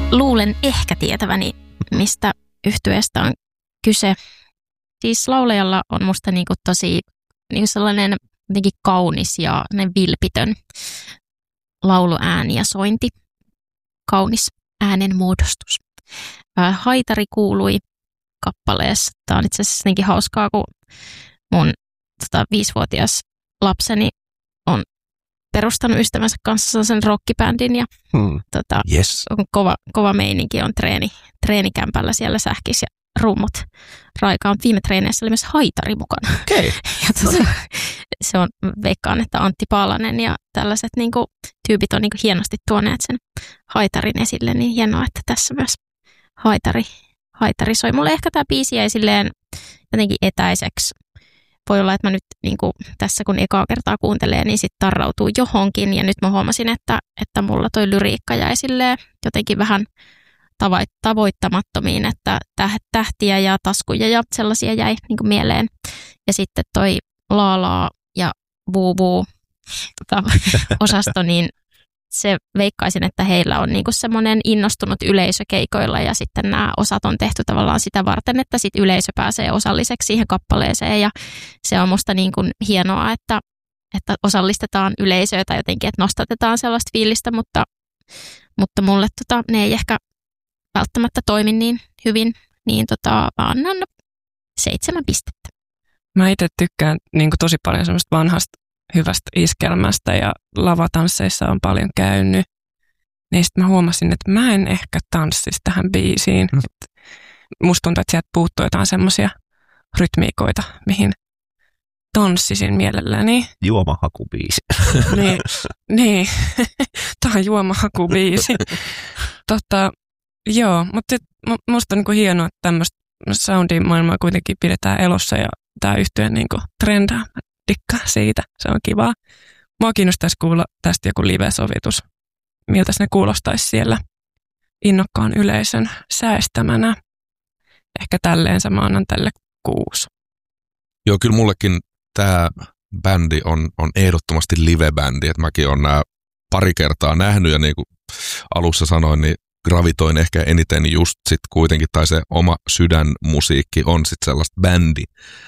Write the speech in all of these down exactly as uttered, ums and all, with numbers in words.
luulen ehkä tietäväni, mistä yhtyeestä on kyse. Siis laulajalla on musta niinku tosi niinku sellainen jotenkin kaunis ja vilpitön lauluääni ja sointi. Kaunis äänenmuodostus. Haitari kuului kappaleessa. Tämä on itse asiassa jotenkin hauskaa, kun mun tota, viisivuotias lapseni on perustanut ystävänsä kanssa sen rockibändin ja hmm. tota, yes. on kova, kova meininki, on treeni, treenikämpällä siellä sähkis ja rummut raikaan. Viime treeneissä oli myös haitari mukana. Okay. ja tota, se on, veikkaan, että Antti Paalanen ja tällaiset niin kuin, tyypit on niin kuin, hienosti tuoneet sen haitarin esille, niin hienoa, että tässä myös haitari, haitari soi. Mulle ehkä tämä biisi jäi silleen jotenkin etäiseksi. Voi olla, että mä nyt niin kuin, tässä kun ekaa kertaa kuuntelee, niin sitten tarrautuu johonkin. Ja nyt mä huomasin, että, että mulla toi lyriikka jäi silleen jotenkin vähän tavoittamattomiin, että tähtiä ja taskuja ja sellaisia jäi niin kuin mieleen. Ja sitten toi laalaa ja vuu-vuu tota, osasto, niin se veikkaisin, että heillä on niinku semmoinen innostunut yleisö keikoilla ja sitten nämä osat on tehty tavallaan sitä varten, että sit yleisö pääsee osalliseksi siihen kappaleeseen ja se on musta niinku hienoa, että, että osallistetaan yleisöä tai jotenkin, että nostatetaan sellaista fiilistä, mutta, mutta mulle tota, ne ei ehkä välttämättä toimi niin hyvin, niin tota, mä annan seitsemän pistettä. Mä itse tykkään niin kuin tosi paljon semmoista vanhasta hyvästä iskelmästä ja lavatansseissa on paljon käynyt. Niin sitten mä huomasin, että mä en ehkä tanssisi tähän biisiin. Mm. Musta tuntuu, että sieltä puuttuu jotain semmoisia rytmiikoita, mihin tanssisin mielelläni. Juomahakubiisi. niin, niin. Tämä on juomahakubiisi. Tota, joo, mutta musta on niinku hienoa, että tämmöistä soundin maailmaa kuitenkin pidetään elossa ja tämä yhtye niinku trendaa. Dikkaa siitä, se on kivaa. Mua kiinnostaisi kuulla tästä joku live-sovitus. Miltä ne kuulostaisi siellä innokkaan yleisön säästämänä. Ehkä tälleensä mä annan tälle kuusi. Joo, kyllä mullekin tämä bändi on, on ehdottomasti live-bändi. Et mäkin olen nämä pari kertaa nähnyt ja niin kuin alussa sanoin, niin gravitoin ehkä eniten just sit kuitenkin, tai se oma sydänmusiikki on sit sellaista bändi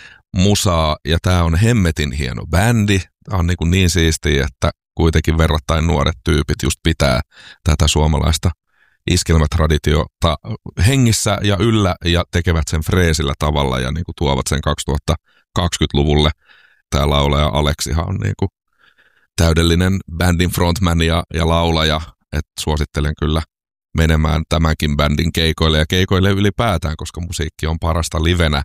musaa, ja tää on hemmetin hieno bändi. Tää on niin, kuin niin siistiä, että kuitenkin verrattain nuoret tyypit just pitää tätä suomalaista iskelmätraditiota hengissä ja yllä ja tekevät sen freesillä tavalla ja niin kuin tuovat sen kaksituhattakaksikymmentäluvulle. Tää laulaja Aleksihan on niin kuin täydellinen bändin frontman ja, ja laulaja, että suosittelen kyllä menemään tämänkin bändin keikoille ja keikoille ylipäätään, koska musiikki on parasta livenä.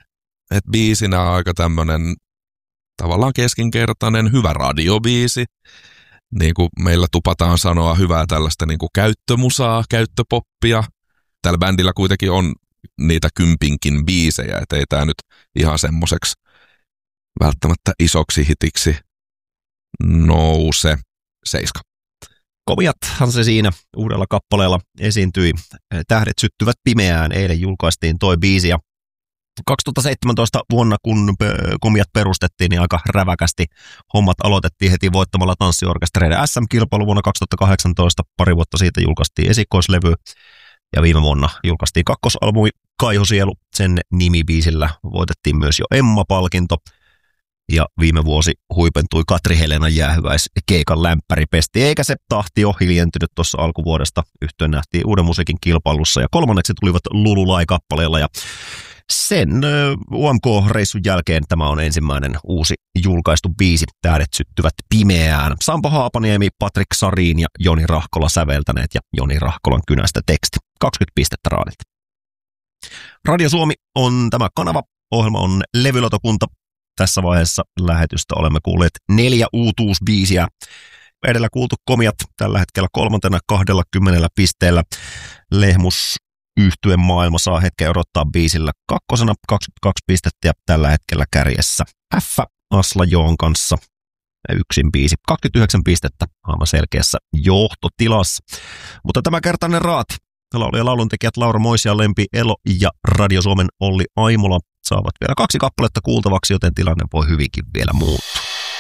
Et biisinä on aika tämmönen tavallaan keskinkertainen, hyvä radiobiisi. Niin kuin meillä tupataan sanoa hyvää tällaista niin kuin käyttömusaa, käyttöpoppia. Tällä bändillä kuitenkin on niitä kympinkin biisejä, et ei tää nyt ihan semmoiseksi välttämättä isoksi hitiksi nouse. Seiska. Komiathan se siinä uudella kappaleella esiintyi. Tähdet syttyvät pimeään. Eilen julkaistiin toi biisi ja kaksituhattaseitsemäntoista vuonna, kun Komiat perustettiin, niin aika räväkästi hommat aloitettiin heti voittamalla tanssiorkestereiden S M-kilpailu vuonna kaksituhattakahdeksantoista. Pari vuotta siitä julkaistiin esikoislevy ja viime vuonna julkaistiin kakkosalbumi Kaihosielu. Sen nimibiisillä voitettiin myös jo Emma-palkinto. Ja viime vuosi huipentui Katri Helena jäähyväis keikan lämpäripesti, eikä se tahti ole hiljentynyt tuossa alkuvuodesta. Yhtyen nähtiin uuden musiikin kilpailussa ja kolmanneksi tulivat Lululai-kappaleella ja sen U M K-reissun jälkeen tämä on ensimmäinen uusi julkaistu biisi. Tähdet syttyvät pimeään. Sampo Haapaniemi, Patrik Sarin ja Joni Rahkola säveltäneet ja Joni Rahkolan kynästä teksti. kaksikymmentä pistettä raadilta. Radio Suomi on tämä kanava. Ohjelma on levylotokunta. Tässä vaiheessa lähetystä olemme kuulleet neljä uutuusbiisiä. Edellä kuultu Komiat tällä hetkellä kolmantena kaksikymmentä pisteellä. Lehmus yhtyeen maailma saa hetken odottaa biisillä kakkosena kaksikymmentäkaksi pistettä ja tällä hetkellä kärjessä F Asla Joon kanssa yksin biisi. kaksikymmentäyhdeksän pistettä aivan selkeässä johtotilassa. Mutta tämä kertainen raati. Laulu- ja lauluntekijät Laura Moisia, Lempi Elo ja Radio Suomen Olli Aimola saavat vielä kaksi kappaletta kuultavaksi, joten tilanne voi hyvinkin vielä muuttua.